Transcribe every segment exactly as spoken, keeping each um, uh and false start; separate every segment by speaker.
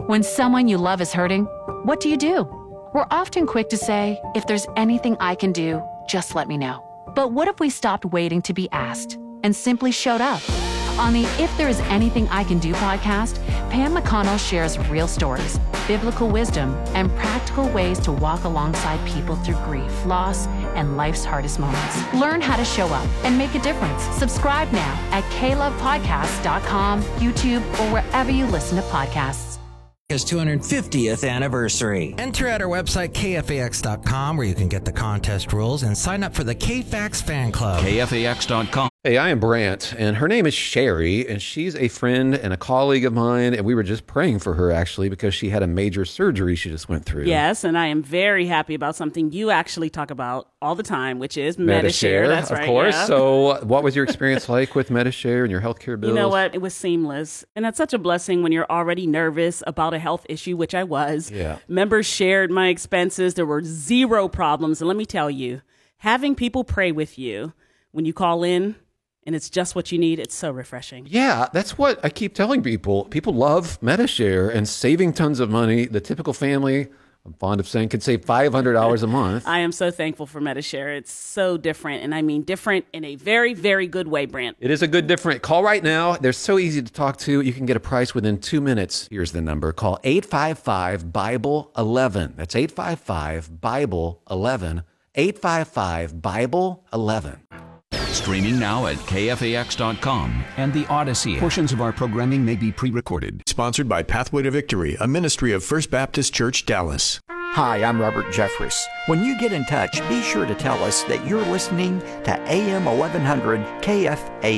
Speaker 1: When someone you love is hurting, what do you do? We're often quick to say, if there's anything I can do, just let me know. But what if we stopped waiting to be asked and simply showed up? On the If There Is Anything I Can Do podcast, Pam McConnell shares real stories, biblical wisdom, and practical ways to walk alongside people through grief, loss, and life's hardest moments. Learn how to show up and make a difference. Subscribe now at k love podcast dot com, YouTube, or wherever you listen to podcasts.
Speaker 2: His two hundred fiftieth anniversary.
Speaker 3: Enter at our website, K F A X dot com, where you can get the contest rules and sign up for the K FAX fan club.
Speaker 4: K F A X dot com.
Speaker 5: Hey, I am Brant, and her name is Sherry, and she's a friend and a colleague of mine, and we were just praying for her, actually, because she had a major surgery she just went through.
Speaker 6: Yes, and I am very happy about something you actually talk about all the time, which is Medi-Share.
Speaker 5: Medi-Share,
Speaker 6: That's
Speaker 5: of
Speaker 6: right,
Speaker 5: course.
Speaker 6: yeah.
Speaker 5: So what was your experience like with Medi-Share and your healthcare bills?
Speaker 6: You know what? It was seamless. And that's such a blessing when you're already nervous about a health issue, which I was.
Speaker 5: Yeah.
Speaker 6: Members shared my expenses. There were zero problems. And let me tell you, having people pray with you when you call in, and it's just what you need, it's so refreshing.
Speaker 5: Yeah, that's what I keep telling people. People love Medi-Share and saving tons of money. The typical family, I'm fond of saying, could save five hundred dollars a month.
Speaker 6: I am so thankful for Medi-Share. It's so different, and I mean different in a very, very good way, Brant.
Speaker 5: It is a good different. Call right now. They're so easy to talk to. You can get a price within two minutes. Here's the number. Call eight five five, Bible eleven. That's eight five five, Bible eleven. eight five five, Bible eleven.
Speaker 4: Streaming now at K F A X dot com and the Odyssey. Portions of our programming may be pre-recorded.
Speaker 7: Sponsored by Pathway to Victory, a ministry of First Baptist Church, Dallas.
Speaker 8: Hi, I'm Robert Jeffress. When you get in touch, be sure to tell us that you're listening to A M eleven hundred K F A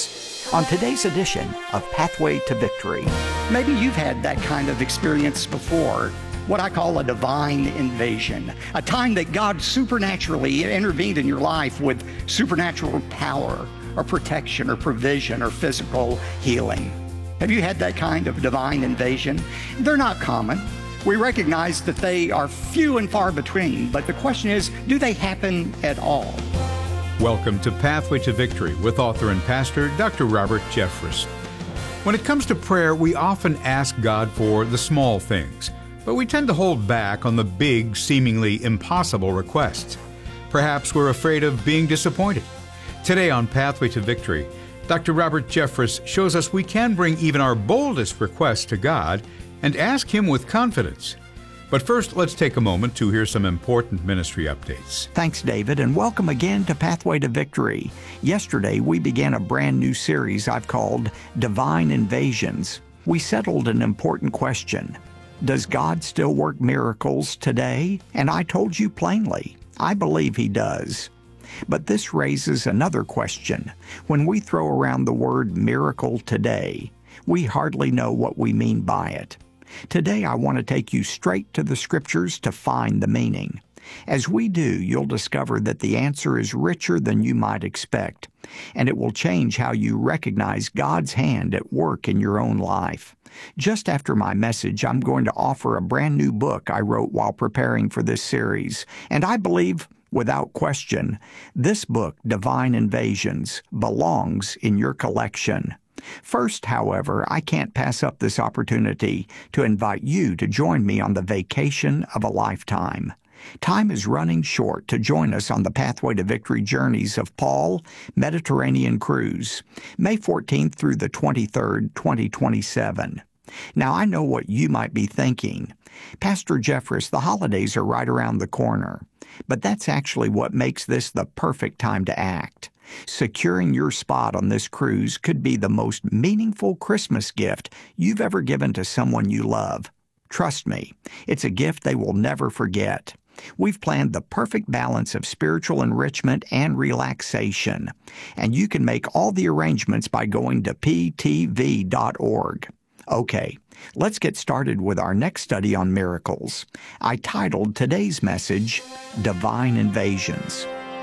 Speaker 8: X. On today's edition of Pathway to Victory.
Speaker 9: Maybe you've had that kind of experience before. What I call a divine invasion, a time that God supernaturally intervened in your life with supernatural power or protection or provision or physical healing. Have you had that kind of divine invasion? They're not common. We recognize that they are few and far between, but the question is, do they happen at all?
Speaker 10: Welcome to Pathway to Victory with author and pastor Doctor Robert Jeffress. When it comes to prayer, we often ask God for the small things, but we tend to hold back on the big, seemingly impossible requests. Perhaps we're afraid of being disappointed. Today on Pathway to Victory, Doctor Robert Jeffress shows us we can bring even our boldest requests to God and ask Him with confidence. But first, let's take a moment to hear some important ministry updates.
Speaker 8: Thanks, David, and welcome again to Pathway to Victory. Yesterday, we began a brand new series I've called Divine Invasions. We settled an important question. Does God still work miracles today? And I told you plainly, I believe He does. But this raises another question. When we throw around the word miracle today, we hardly know what we mean by it. Today, I want to take you straight to the Scriptures to find the meaning. As we do, you'll discover that the answer is richer than you might expect, and it will change how you recognize God's hand at work in your own life. Just after my message, I'm going to offer a brand new book I wrote while preparing for this series, and I believe, without question, this book, Divine Invasions, belongs in your collection. First, however, I can't pass up this opportunity to invite you to join me on the vacation of a lifetime. Time is running short to join us on the Pathway to Victory journeys of Paul Mediterranean Cruise, May fourteenth through the twenty-third, twenty twenty-seven. Now, I know what you might be thinking. Pastor Jeffress, the holidays are right around the corner. But that's actually what makes this the perfect time to act. Securing your spot on this cruise could be the most meaningful Christmas gift you've ever given to someone you love. Trust me, it's a gift they will never forget. We've planned the perfect balance of spiritual enrichment and relaxation, and you can make all the arrangements by going to p t v dot org. Okay, let's get started with our next study on miracles. I titled today's message, Divine Invasions.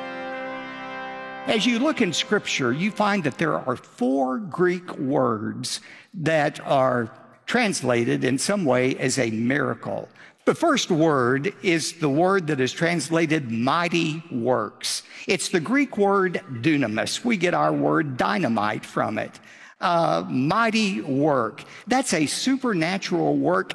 Speaker 9: As you look in Scripture, you find that there are four Greek words that are translated in some way as a miracle. The first word is the word that is translated mighty works. It's the Greek word dunamis. We get our word dynamite from it. Uh, mighty work. That's a supernatural work